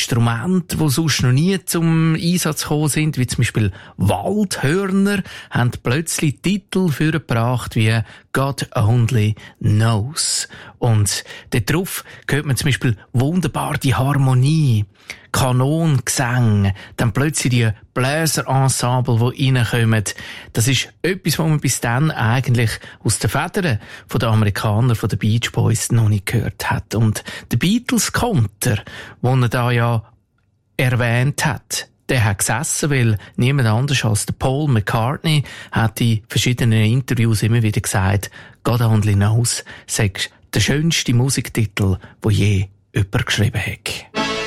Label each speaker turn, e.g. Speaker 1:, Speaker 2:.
Speaker 1: Instrumente, die sonst noch nie zum Einsatz gekommen sind, wie zum Beispiel Waldhörner, haben plötzlich Titel vorgebracht wie God Only Knows. Und darauf hört man zum Beispiel wunderbar die Harmonie, Kanongesänge, dann plötzlich die Bläserensemble, die reinkommen. Das ist etwas, was man bis dann eigentlich aus den Federn der Amerikaner, von den Beach Boys, noch nicht gehört hat. Und der Beatles-Konter, den er da ja erwähnt hat, der hat gesessen, weil niemand anders als der Paul McCartney hat in verschiedenen Interviews immer wieder gesagt, God Only Knows sei der schönste Musiktitel, den je jemand geschrieben hat.